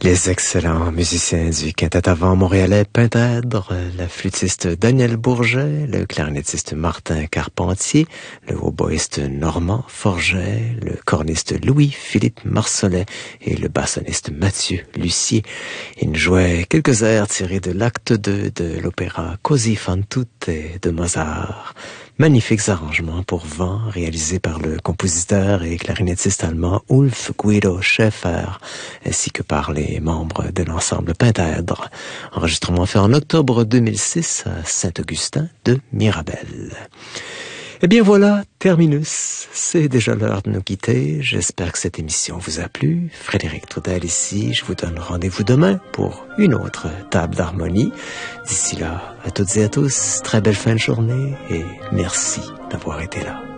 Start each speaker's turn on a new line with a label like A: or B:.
A: Les excellents musiciens du quintet avant montréalais Pintèdre, la flûtiste Danielle Bourget, le clarinettiste Martin Carpentier, le hautboïste Normand Forget, le corniste Louis-Philippe Marsollet et le bassoniste Mathieu Lucier. Ils jouaient quelques airs tirés de l'acte 2 de l'opéra Così fan tutte de Mozart. Magnifiques arrangements pour vent réalisés par le compositeur et clarinettiste allemand Ulf Guido Schäfer, ainsi que par les membres de l'ensemble Pintèdre. Enregistrement fait en octobre 2006 à Saint-Augustin de Mirabel. Eh bien voilà, terminus. C'est déjà l'heure de nous quitter. J'espère que cette émission vous a plu. Frédéric Trudel ici. Je vous donne rendez-vous demain pour une autre table d'harmonie. D'ici là, à toutes et à tous, très belle fin de journée et merci d'avoir été là.